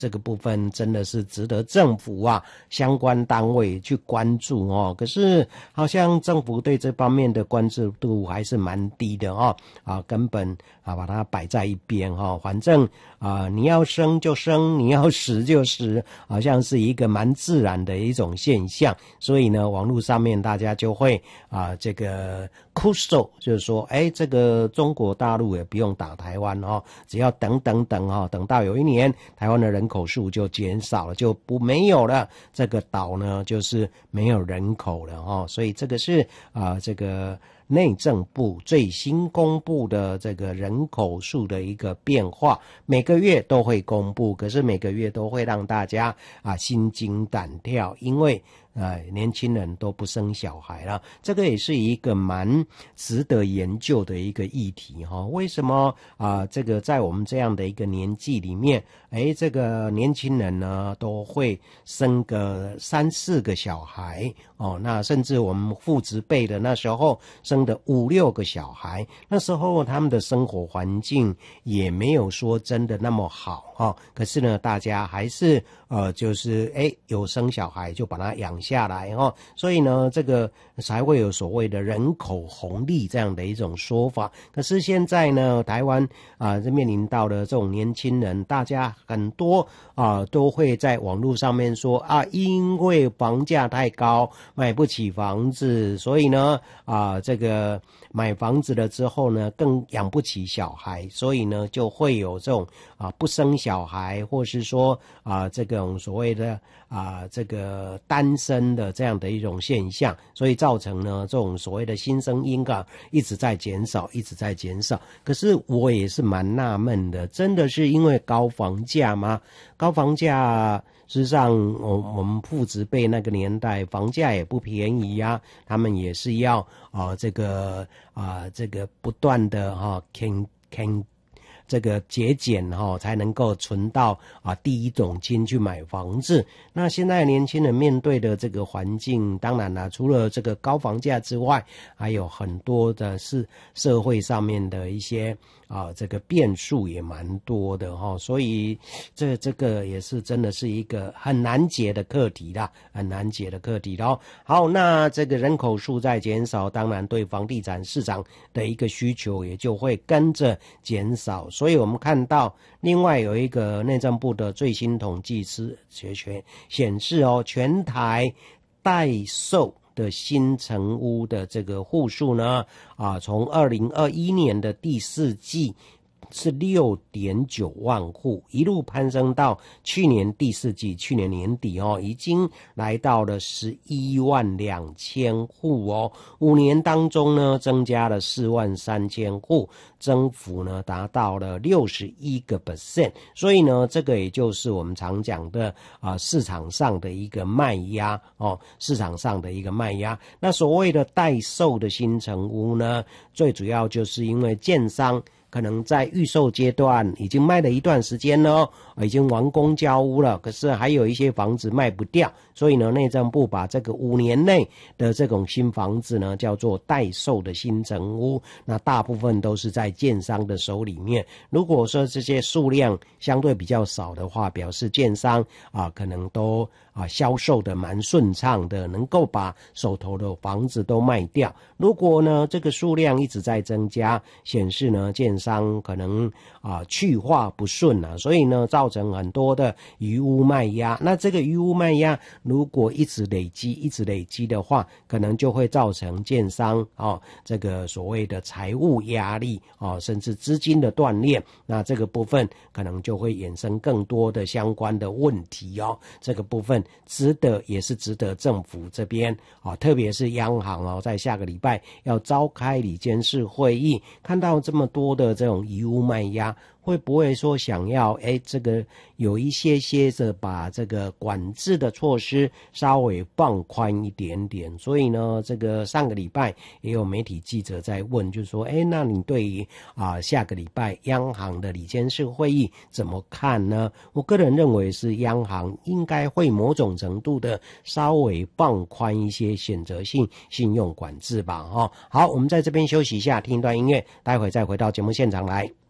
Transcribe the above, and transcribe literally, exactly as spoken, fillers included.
这个部分真的是值得政府啊相关单位去关注哦。可是好像政府对这方面的关注度还是蛮低的哦，啊，根本啊把它摆在一边哈、哦，反正啊你要生就生，你要死就死，好像是一个蛮自然的一种现象。所以呢，网络上面大家就会啊这个哭诉，就是说，哎，这个中国大陆也不用打台湾哦，只要等等等哦，等到有一年台湾的人口数就减少了，就不没有了，这个岛呢就是没有人口了哦，所以这个是啊、呃、这个内政部最新公布的这个人口数的一个变化，每个月都会公布，可是每个月都会让大家啊心惊胆跳，因为呃，年轻人都不生小孩了，这个也是一个蛮值得研究的一个议题哈、哦。为什么啊、呃？这个在我们这样的一个年纪里面，哎，这个年轻人呢都会生个三四个小孩哦，那甚至我们父执辈的那时候生的五六个小孩，那时候他们的生活环境也没有说真的那么好哈、哦。可是呢，大家还是呃，就是哎有生小孩就把它养下来哦，所以呢，这个才会有所谓的人口红利这样的一种说法。可是现在呢，台湾啊，这、呃、面临到的这种年轻人，大家很多啊、呃、都会在网络上面说啊，因为房价太高，买不起房子，所以呢啊、呃、这个买房子了之后呢，更养不起小孩，所以呢就会有这种啊、呃、不生小孩，或是说啊、呃、这种所谓的啊、呃、这个单身的这样的一种现象，所以造成呢这种所谓的新生婴儿一直在减少，一直在减少。可是我也是蛮纳闷的，真的是因为高房价吗？高房价事实上，我我们父执辈那个年代，房价也不便宜呀、啊，他们也是要啊、呃、这个啊、呃、这个不断的哈坑坑。这个节俭哈、哦，才能够存到啊第一桶金去买房子。那现在年轻人面对的这个环境，当然了，除了这个高房价之外，还有很多的是社会上面的一些啊这个变数也蛮多的哈、哦，所以这这个也是真的是一个很难解的课题啦，很难解的课题咯。好，那这个人口数在减少，当然对房地产市场的一个需求也就会跟着减少。所以我们看到另外有一个内政部的最新统计是显示哦，全台待售的新成屋的这个户数呢，啊，从二零二一年的第四季是六点九万户，一路攀升到去年第四季，去年年底哦，已经来到了十一万两千户哦。五年当中呢，增加了四万三千户，增幅呢达到了六十一个 percent。所以呢，这个也就是我们常讲的啊、呃，市场上的一个卖压哦，市场上的一个卖压。那所谓的待售的新成屋呢，最主要就是因为建商可能在预售阶段已经卖了一段时间了，已经完工交屋了，可是还有一些房子卖不掉，所以呢，内政部把这个五年内的这种新房子呢，叫做待售的新成屋，那大部分都是在建商的手里面。如果说这些数量相对比较少的话，表示建商啊可能都啊销售的蛮顺畅的，能够把手头的房子都卖掉。如果呢这个数量一直在增加，显示呢建商可能啊去化不顺啊，所以呢造成很多的余屋卖压。那这个余屋卖压如果一直累积一直累积的话，可能就会造成建商啊这个所谓的财务压力啊，甚至资金的断裂。那这个部分可能就会衍生更多的相关的问题哦。这个部分值得也是值得政府这边啊，特别是央行哦，在下个礼拜要召开理监事会议，看到这么多的这种遗物卖压，会不会说想要哎这个有一些些的把这个管制的措施稍微放宽一点点？所以呢，这个上个礼拜也有媒体记者在问，就是说哎，那你对于啊下个礼拜央行的理监事会议怎么看呢？我个人认为是央行应该会某种程度的稍微放宽一些选择性信用管制吧。哦，好，我们在这边休息一下，听一段音乐，待会再回到节目现场来。